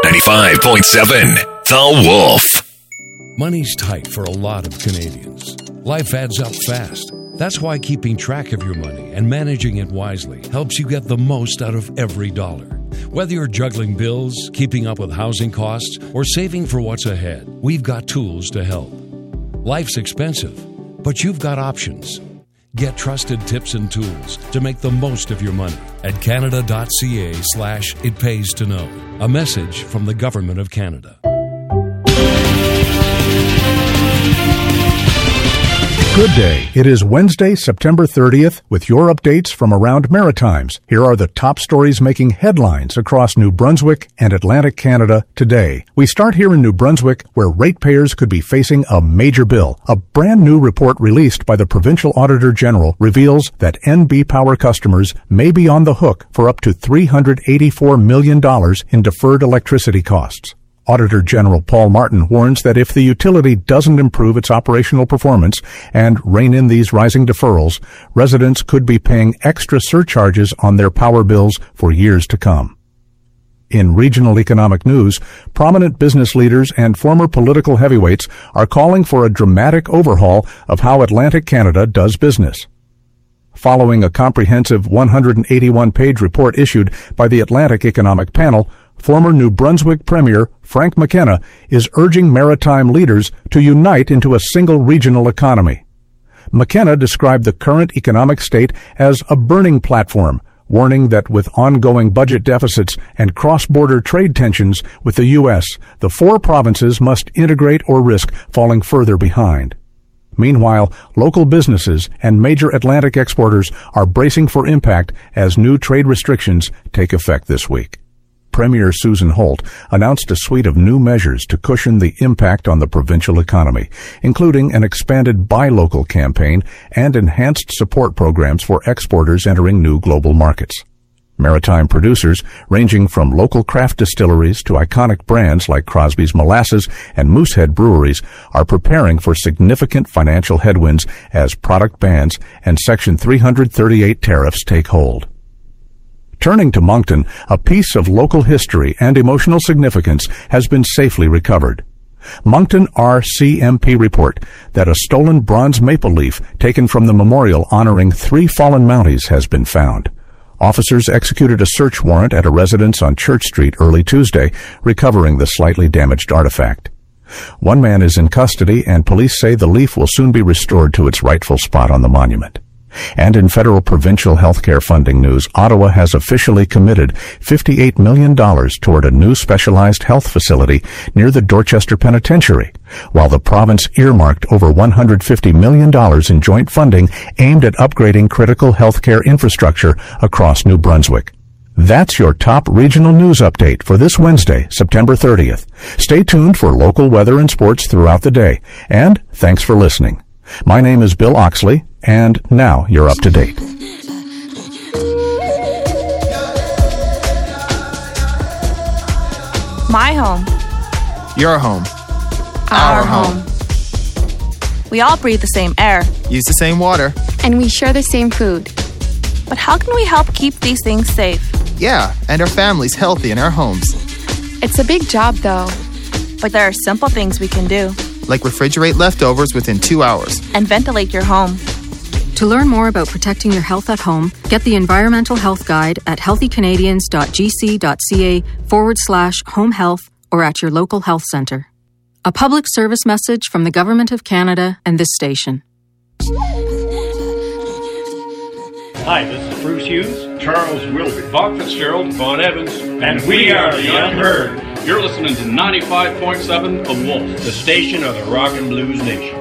95.7 The Wolf. Money's tight for a lot of Canadians. Life adds up fast. That's why keeping track of your money and managing it wisely helps you get the most out of every dollar. Whether you're juggling bills, keeping up with housing costs, or saving for what's ahead, we've got tools to help. Life's expensive, but you've got options. Get trusted tips and tools to make the most of your money at canada.ca/it pays to know. A message from the Government of Canada. Good day. It is Wednesday, September 30th, with your updates from around Maritimes. Here are the top stories making headlines across New Brunswick and Atlantic Canada today. We start here in New Brunswick, where ratepayers could be facing a major bill. A brand new report released by the Provincial Auditor General reveals that NB Power customers may be on the hook for up to $384 million in deferred electricity costs. Auditor General Paul Martin warns that if the utility doesn't improve its operational performance and rein in these rising deferrals, residents could be paying extra surcharges on their power bills for years to come. In regional economic news, prominent business leaders and former political heavyweights are calling for a dramatic overhaul of how Atlantic Canada does business. Following a comprehensive 181-page report issued by the Atlantic Economic Panel, former New Brunswick Premier Frank McKenna is urging maritime leaders to unite into a single regional economy. McKenna described the current economic state as a burning platform, warning that with ongoing budget deficits and cross-border trade tensions with the U.S., the four provinces must integrate or risk falling further behind. Meanwhile, local businesses and major Atlantic exporters are bracing for impact as new trade restrictions take effect this week. Premier Susan Holt announced a suite of new measures to cushion the impact on the provincial economy, including an expanded Buy Local campaign and enhanced support programs for exporters entering new global markets. Maritime producers, ranging from local craft distilleries to iconic brands like Crosby's Molasses and Moosehead breweries, are preparing for significant financial headwinds as product bans and Section 338 tariffs take hold. Turning to Moncton, a piece of local history and emotional significance has been safely recovered. Moncton RCMP report that a stolen bronze maple leaf taken from the memorial honoring 3 fallen Mounties has been found. Officers executed a search warrant at a residence on Church Street early Tuesday, recovering the slightly damaged artifact. One man is in custody, and police say the leaf will soon be restored to its rightful spot on the monument. And in federal provincial healthcare funding news, Ottawa has officially committed $58 million toward a new specialized health facility near the Dorchester Penitentiary, while the province earmarked over $150 million in joint funding aimed at upgrading critical healthcare infrastructure across New Brunswick. That's your top regional news update for this Wednesday, September 30th. Stay tuned for local weather and sports throughout the day, and thanks for listening. My name is Bill Oxley, and now you're up to date. My home. Your home. Our home. We all breathe the same air. Use the same water. And we share the same food. But how can we help keep these things safe? Yeah, and our families healthy in our homes. It's a big job, though. But there are simple things we can do. Like refrigerate leftovers within 2 hours. And ventilate your home. To learn more about protecting your health at home, get the Environmental Health Guide at healthycanadians.gc.ca/home health or at your local health centre. A public service message from the Government of Canada and this station. Hi, this is Bruce Hughes, Charles Wilby, Bob Fitzgerald, Vaughn Evans, and we are the Unheard. You're listening to 95.7 The Wolf, the station of the Rock and Blues Nation.